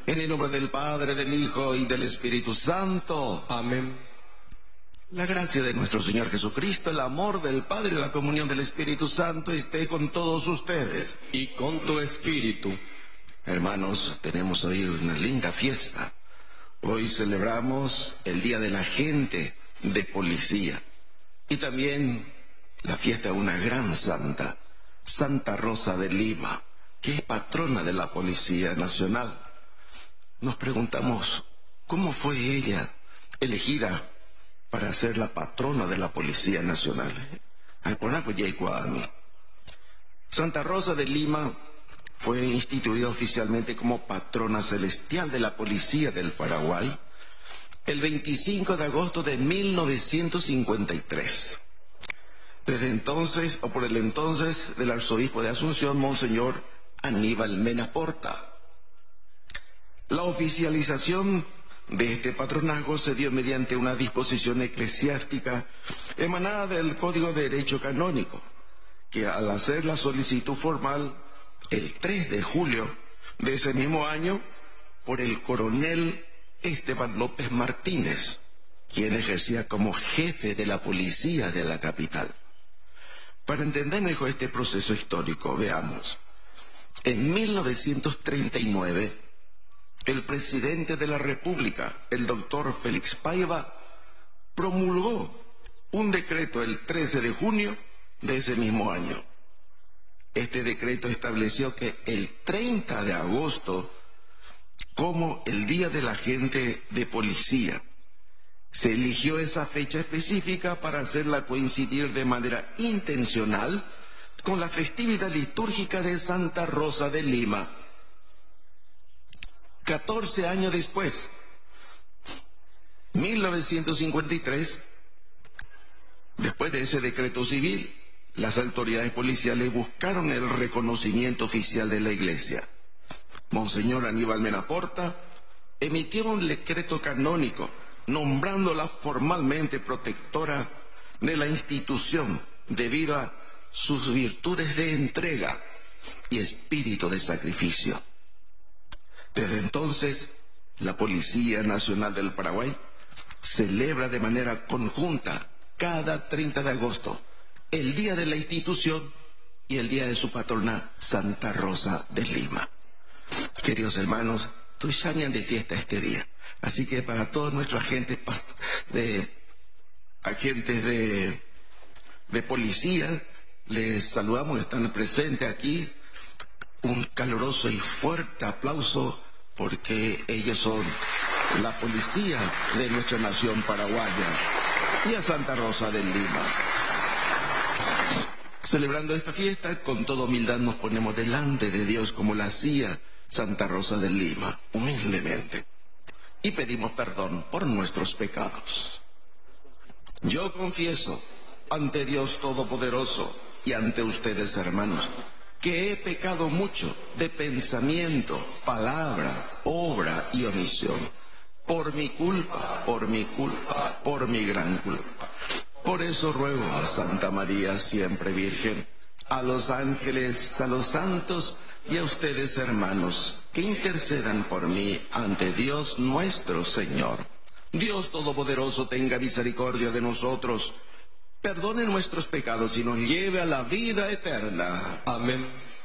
En el nombre del Padre, del Hijo y del Espíritu Santo. Amén. La gracia de nuestro Señor Jesucristo, el amor del Padre y la comunión del Espíritu Santo esté con todos ustedes. Y con tu espíritu. Hermanos, tenemos hoy una linda fiesta. Hoy celebramos el Día del Agente de Policía y también la fiesta de una gran santa, Santa Rosa de Lima, que es patrona de la Policía Nacional. Nos preguntamos, ¿cómo fue ella elegida para ser la patrona de la Policía Nacional? Santa Rosa de Lima fue instituida oficialmente como patrona celestial de la Policía del Paraguay el 25 de agosto de 1953. Desde entonces, o por el entonces del arzobispo de Asunción, Monseñor Aníbal Mena Porta. La oficialización de este patronazgo se dio mediante una disposición eclesiástica emanada del Código de Derecho Canónico, que al hacer la solicitud formal el 3 de julio de ese mismo año por el coronel Esteban López Martínez, quien ejercía como jefe de la policía de la capital. Para entender mejor este proceso histórico, veamos. En 1939, el presidente de la República, el doctor Félix Paiva, promulgó un decreto el 13 de junio de ese mismo año. Este decreto estableció que el 30 de agosto como el Día del Agente de Policía. Se eligió esa fecha específica para hacerla coincidir de manera intencional con la festividad litúrgica de Santa Rosa de Lima. 14 años después, 1953, después de ese decreto civil, las autoridades policiales buscaron el reconocimiento oficial de la Iglesia. Monseñor Aníbal Mena Porta emitió un decreto canónico nombrándola formalmente protectora de la institución debido a sus virtudes de entrega y espíritu de sacrificio. Desde entonces, la Policía Nacional del Paraguay celebra de manera conjunta cada 30 de agosto el Día de la Institución y el Día de su patrona Santa Rosa de Lima. Queridos hermanos, Tushanian de fiesta este día. Así que para todos nuestros agentes de policía, les saludamos, están presentes aquí. Un caluroso y fuerte aplauso porque ellos son la policía de nuestra nación paraguaya y a Santa Rosa de Lima. Celebrando esta fiesta, con toda humildad nos ponemos delante de Dios como la hacía Santa Rosa de Lima, humildemente, y pedimos perdón por nuestros pecados. Yo confieso ante Dios Todopoderoso y ante ustedes, hermanos, que he pecado mucho de pensamiento, palabra, obra y omisión, por mi culpa, por mi gran culpa. Por eso ruego a Santa María, siempre Virgen, a los ángeles, a los santos y a ustedes, hermanos, que intercedan por mí ante Dios nuestro Señor. Dios Todopoderoso tenga misericordia de nosotros, perdone nuestros pecados y nos lleve a la vida eterna. Amén.